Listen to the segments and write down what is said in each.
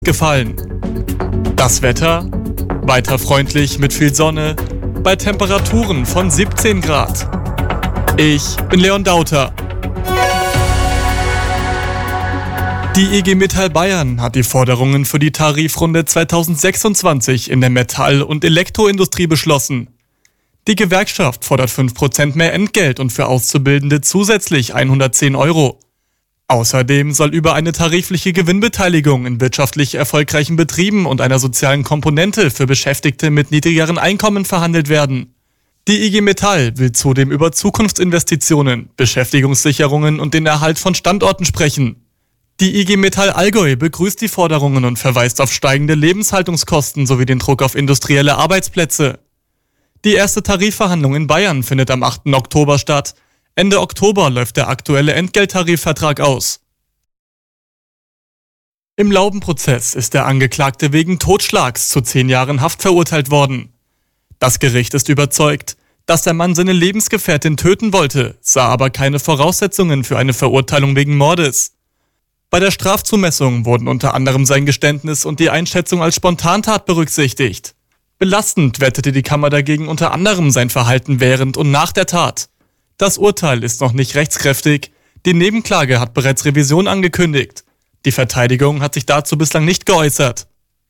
gefallen. Das Wetter? Weiter freundlich mit viel Sonne, bei Temperaturen von 17 Grad. Ich bin Leon Dauter. Die IG Metall Bayern hat die Forderungen für die Tarifrunde 2026 in der Metall- und Elektroindustrie beschlossen. Die Gewerkschaft fordert 5% mehr Entgelt und für Auszubildende zusätzlich 110 €. Außerdem soll über eine tarifliche Gewinnbeteiligung in wirtschaftlich erfolgreichen Betrieben und einer sozialen Komponente für Beschäftigte mit niedrigeren Einkommen verhandelt werden. Die IG Metall will zudem über Zukunftsinvestitionen, Beschäftigungssicherungen und den Erhalt von Standorten sprechen. Die IG Metall Allgäu begrüßt die Forderungen und verweist auf steigende Lebenshaltungskosten sowie den Druck auf industrielle Arbeitsplätze. Die erste Tarifverhandlung in Bayern findet am 8. Oktober statt. Ende Oktober läuft der aktuelle Entgelttarifvertrag aus. Im Laubenprozess ist der Angeklagte wegen Totschlags zu 10 Jahren Haft verurteilt worden. Das Gericht ist überzeugt, dass der Mann seine Lebensgefährtin töten wollte, sah aber keine Voraussetzungen für eine Verurteilung wegen Mordes. Bei der Strafzumessung wurden unter anderem sein Geständnis und die Einschätzung als Spontantat berücksichtigt. Belastend wertete die Kammer dagegen unter anderem sein Verhalten während und nach der Tat. Das Urteil ist noch nicht rechtskräftig. Die Nebenklage hat bereits Revision angekündigt. Die Verteidigung hat sich dazu bislang nicht geäußert.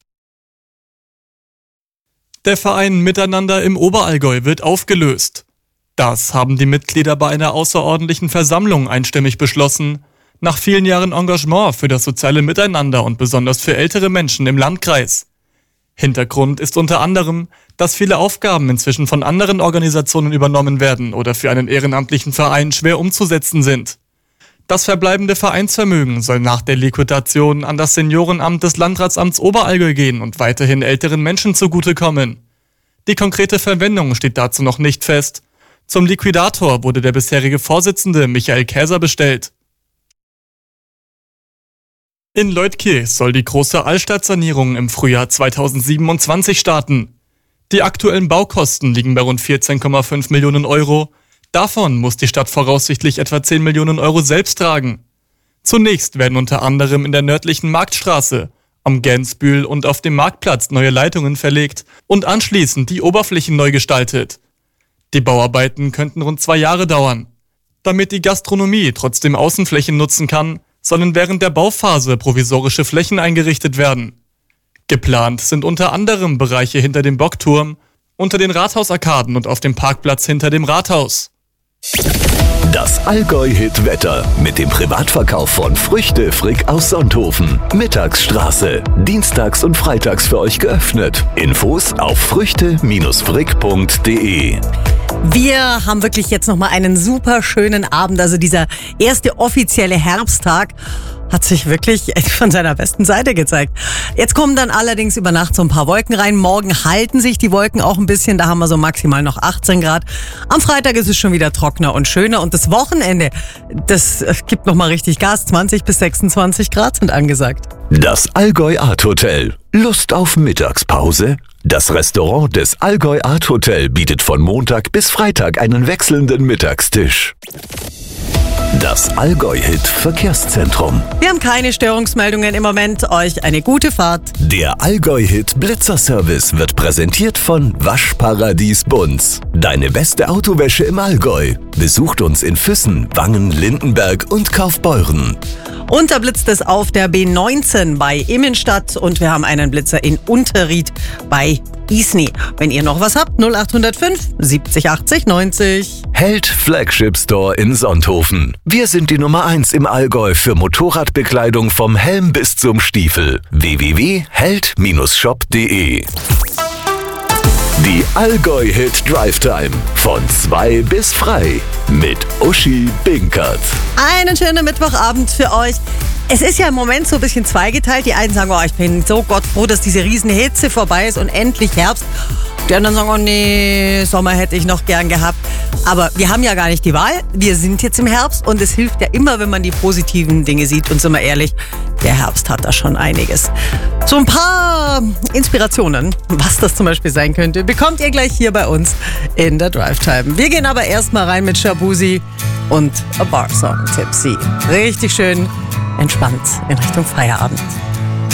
Der Verein Miteinander im Oberallgäu wird aufgelöst. Das haben die Mitglieder bei einer außerordentlichen Versammlung einstimmig beschlossen, nach vielen Jahren Engagement für das soziale Miteinander und besonders für ältere Menschen im Landkreis. Hintergrund ist unter anderem, dass viele Aufgaben inzwischen von anderen Organisationen übernommen werden oder für einen ehrenamtlichen Verein schwer umzusetzen sind. Das verbleibende Vereinsvermögen soll nach der Liquidation an das Seniorenamt des Landratsamts Oberallgäu gehen und weiterhin älteren Menschen zugutekommen. Die konkrete Verwendung steht dazu noch nicht fest. Zum Liquidator wurde der bisherige Vorsitzende Michael Käser bestellt. In Leutkirch soll die große Altstadtsanierung im Frühjahr 2027 starten. Die aktuellen Baukosten liegen bei rund 14,5 Millionen €. Davon muss die Stadt voraussichtlich etwa 10 Millionen € selbst tragen. Zunächst werden unter anderem in der nördlichen Marktstraße, am Gänsbühl und auf dem Marktplatz neue Leitungen verlegt und anschließend die Oberflächen neu gestaltet. Die Bauarbeiten könnten rund 2 Jahre dauern. Damit die Gastronomie trotzdem Außenflächen nutzen kann, sollen während der Bauphase provisorische Flächen eingerichtet werden. Geplant sind unter anderem Bereiche hinter dem Bockturm, unter den Rathausarkaden und auf dem Parkplatz hinter dem Rathaus. Das Allgäu-Hit-Wetter mit dem Privatverkauf von Früchte Frick aus Sonthofen. Mittagsstraße. Dienstags und freitags für euch geöffnet. Infos auf früchte-frick.de. Wir haben wirklich jetzt nochmal einen super schönen Abend. Also dieser erste offizielle Herbsttag hat sich wirklich von seiner besten Seite gezeigt. Jetzt kommen dann allerdings über Nacht so ein paar Wolken rein. Morgen halten sich die Wolken auch ein bisschen. Da haben wir so maximal noch 18 Grad. Am Freitag ist es schon wieder trockener und schöner. Und das Wochenende, das gibt nochmal richtig Gas. 20 bis 26 Grad sind angesagt. Das Allgäu Art Hotel. Lust auf Mittagspause? Das Restaurant des Allgäu Art Hotel bietet von Montag bis Freitag einen wechselnden Mittagstisch. Das Allgäu-Hit Verkehrszentrum. Wir haben keine Störungsmeldungen im Moment. Euch eine gute Fahrt. Der Allgäu-Hit Blitzerservice wird präsentiert von Waschparadies Bunz. Deine beste Autowäsche im Allgäu. Besucht uns in Füssen, Wangen, Lindenberg und Kaufbeuren. Und da blitzt es auf der B19 bei Immenstadt und wir haben einen Blitzer in Unterried bei Isny. Wenn ihr noch was habt, 0805 70 80 90. Held Flagship Store in Sonthofen. Wir sind die Nummer 1 im Allgäu für Motorradbekleidung vom Helm bis zum Stiefel. www.held-shop.de. Die Allgäu-Hit Drive Time von 2 bis frei mit Uschi Binkert. Einen schönen Mittwochabend für euch. Es ist ja im Moment so ein bisschen zweigeteilt. Die einen sagen, oh, ich bin so gottfroh, dass diese Riesenhitze vorbei ist und endlich Herbst. Die anderen sagen, oh nee, Sommer hätte ich noch gern gehabt. Aber wir haben ja gar nicht die Wahl. Wir sind jetzt im Herbst und es hilft ja immer, wenn man die positiven Dinge sieht. Und sind wir ehrlich, der Herbst hat da schon einiges. So ein paar Inspirationen, was das zum Beispiel sein könnte, bekommt ihr gleich hier bei uns in der Drive Time. Wir gehen aber erstmal rein mit Shabuzi und A Bar Song Tipsy. Richtig schön entspannt in Richtung Feierabend.